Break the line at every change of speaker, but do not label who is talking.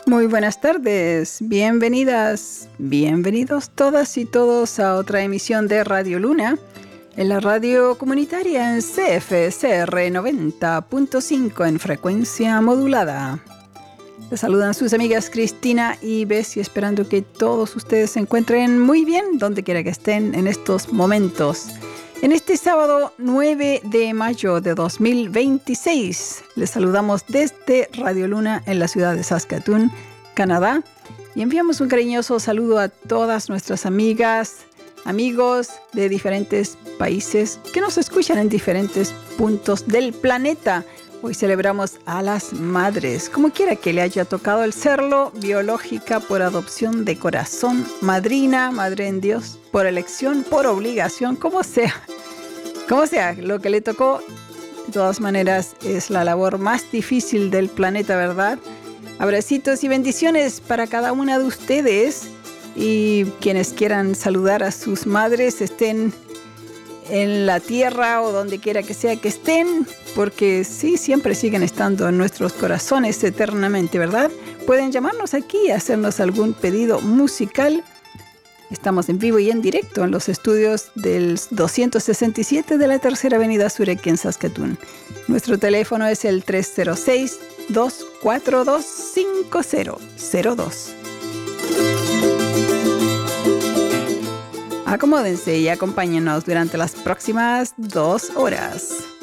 Muy buenas tardes, bienvenidas, bienvenidos todas y todos a otra emisión de Radio Luna, en la radio comunitaria en CFSR 90.5 en frecuencia modulada. Les saludan sus amigas Cristina y Bessie, esperando que todos ustedes se encuentren muy bien donde quiera que estén en estos momentos. En este sábado 9 de mayo de 2026, les saludamos desde Radio Luna en la ciudad de Saskatoon, Canadá, y enviamos un cariñoso saludo a todas nuestras amigas, amigos de diferentes países que nos escuchan en diferentes puntos del planeta. Hoy celebramos a las madres, como quiera que le haya tocado el serlo, biológica, por adopción, de corazón, madrina, madre en Dios, por elección, por obligación, como sea, lo que le tocó. De todas maneras, es la labor más difícil del planeta, ¿verdad? Abracitos y bendiciones para cada una de ustedes, y quienes quieran saludar a sus madres, estén en la tierra o donde quiera que sea que estén, porque sí, siempre siguen estando en nuestros corazones eternamente, ¿verdad? Pueden llamarnos aquí y hacernos algún pedido musical. Estamos en vivo y en directo en los estudios del 267 de la Tercera Avenida Sur aquí en Saskatoon. Nuestro teléfono es el 306-242-5002. Acomódense y acompáñenos durante las próximas 2 horas.